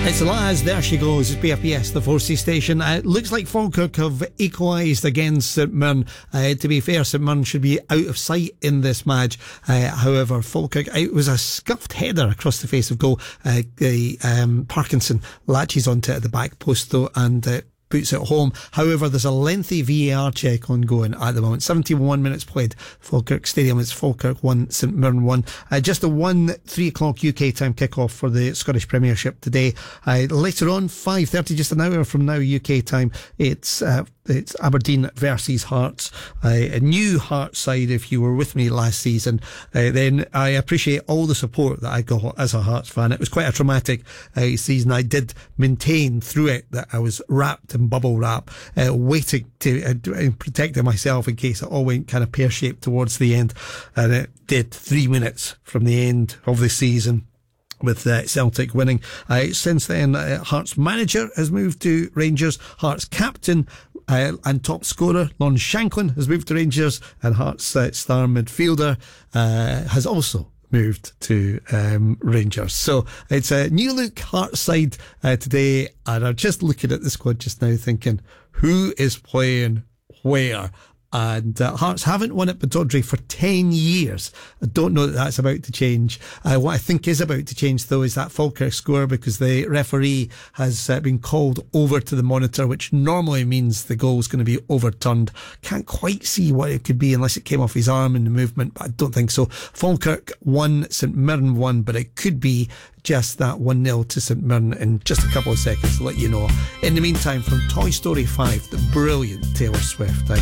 It's Laz, there she goes. It's BFBS, the 4C station. Looks like Falkirk have equalised against St Mirren. To be fair, St Mirren should be out of sight in this match. However, Falkirk, it was a scuffed header across the face of goal. Parkinson latches onto it at the back post though, and puts it home. However, there's a lengthy VAR check ongoing at the moment. 71 minutes played, Falkirk Stadium. It's Falkirk 1, St Mirren 1. Just a 3 o'clock UK time kick-off for the Scottish Premiership today. Later on, 5:30, just an hour from now UK time, it's Aberdeen versus Hearts. A new Hearts side. If you were with me last season, then I appreciate all the support that I got as a Hearts fan. It was quite a traumatic season. I did maintain through it that I was wrapped in bubble wrap, waiting to protecting myself in case it all went kind of pear-shaped towards the end, and it did. 3 minutes from the end of the season, with Celtic winning. Since then, Hearts manager has moved to Rangers. Hearts captain and top scorer Lon Shanklin has moved to Rangers, and Hearts star midfielder has also moved to Rangers. So it's a new look Hearts side today, and I'm just looking at the squad just now thinking, who is playing where? And Hearts haven't won at Pittodrie for 10 years. I don't know that that's about to change. What I think is about to change, though, is that Falkirk score, because the referee has been called over to the monitor, which normally means the goal's going to be overturned. Can't quite see what it could be unless it came off his arm in the movement, but I don't think so. Falkirk 1, St Mirren 1, but it could be just that 1-0 to St Mirren in just a couple of seconds to let you know. In the meantime, from Toy Story 5, the brilliant Taylor Swift.